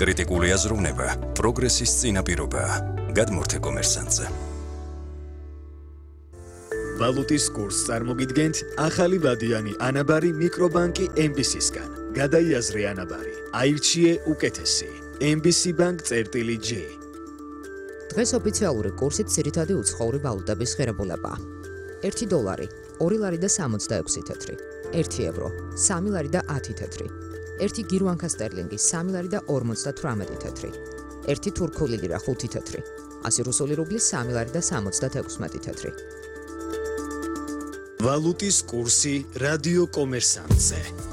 კრიტიკული აზროვნება, პროგრესის წინაპირობა. გადმორთე კომერსანტზე. ვალუტის კურსს წარმოგიდგენთ ახალი ვადიანი ანაბარი მიკრობანკი MBC-სგან. გადაიაზრე ანაბარი. აირჩიე უკეთესი. MBC Bank წერტილი J. დღეს ოფიციალური კურსით ძირითადი უცხოური ვალუტების ღირებულებაა. 1 დოლარი, 2 ლარი და 66 თეთრი, 1 ევრო, 3 ლარი და 10 თეთრი, 1 გირვანკა სტერლინგი, 3 ლარი და 58 თეთრი, 1 თურქული ლირა 5 თეთრი, 100 რუსული რუბლი 3 ლარი და 76 თეთრი. ვალუტის კურსი რადიო კომერსანტზე.